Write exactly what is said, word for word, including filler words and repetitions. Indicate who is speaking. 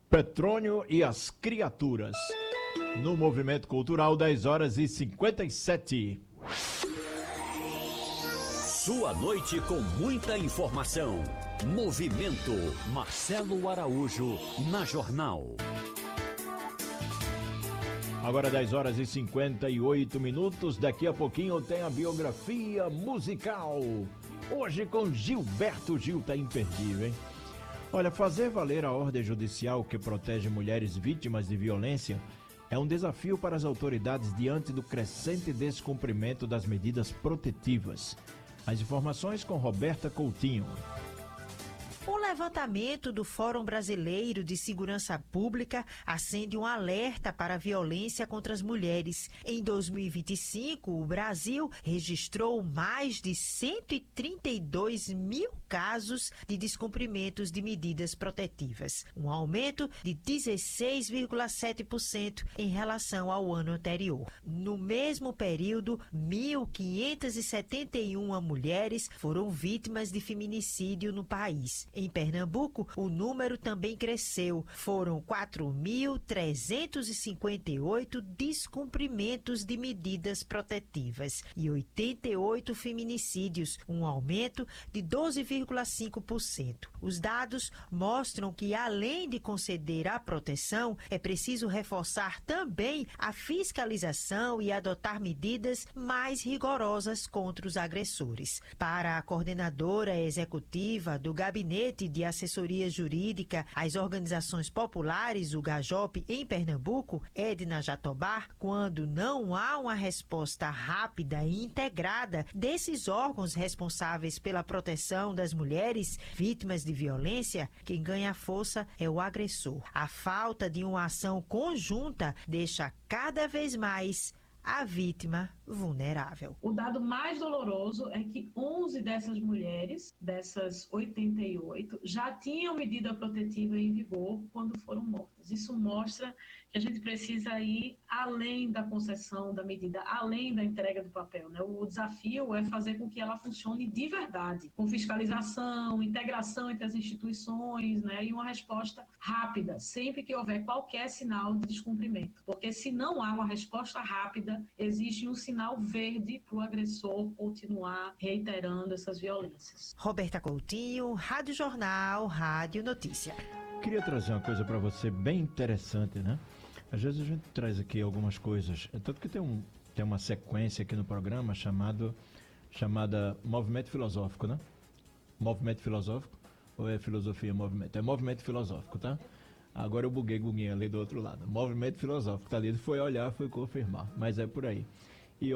Speaker 1: Petrônio e as criaturas. No Movimento Cultural, dez horas e cinquenta e sete.
Speaker 2: Sua noite com muita informação. Movimento Marcelo Araújo na Jornal.
Speaker 1: Agora dez horas e cinquenta e oito minutos. Daqui a pouquinho tem a biografia musical. Hoje com Gilberto Gil, tá imperdível, hein? Olha, fazer valer a ordem judicial que protege mulheres vítimas de violência é um desafio para as autoridades diante do crescente descumprimento das medidas protetivas. As informações com Roberta Coutinho.
Speaker 3: Um levantamento do Fórum Brasileiro de Segurança Pública acende um alerta para a violência contra as mulheres. Em dois mil e vinte e cinco, o Brasil registrou mais de cento e trinta e dois mil casos de descumprimentos de medidas protetivas, um aumento de dezesseis vírgula sete por cento em relação ao ano anterior. No mesmo período, mil quinhentas e setenta e uma mulheres foram vítimas de feminicídio no país. Em Pernambuco, o número também cresceu. Foram quatro mil trezentos e cinquenta e oito descumprimentos de medidas protetivas e oitenta e oito feminicídios, um aumento de doze vírgula cinco por cento. Os dados mostram que, além de conceder a proteção, é preciso reforçar também a fiscalização e adotar medidas mais rigorosas contra os agressores. Para a coordenadora executiva do Gabinete de Assessoria Jurídica às Organizações Populares, o GAJOP, em Pernambuco, Edna Jatobar, quando não há uma resposta rápida e integrada desses órgãos responsáveis pela proteção das mulheres vítimas de violência, quem ganha força é o agressor. A falta de uma ação conjunta deixa cada vez mais a vítima vulnerável.
Speaker 4: O dado mais doloroso é que onze dessas mulheres, dessas oitenta e oito, já tinham medida protetiva em vigor quando foram mortas. Isso mostra que a gente precisa ir além da concessão da medida, além da entrega do papel, né? O desafio é fazer com que ela funcione de verdade, com fiscalização, integração entre as instituições, né? E uma resposta rápida, sempre que houver qualquer sinal de descumprimento. Porque se não há uma resposta rápida, existe um sinal verde para o agressor continuar reiterando essas violências.
Speaker 3: Roberta Coutinho, Rádio Jornal, Rádio Notícia.
Speaker 1: Queria trazer uma coisa para você bem interessante, né? Às vezes a gente traz aqui algumas coisas, tanto que tem, um, tem uma sequência aqui no programa chamado, chamada Movimento Filosófico, né? Movimento Filosófico, ou é filosofia movimento? É movimento filosófico, tá? Agora eu buguei Guguinha ali do outro lado. Movimento Filosófico, tá ali, foi olhar, foi confirmar, mas é por aí.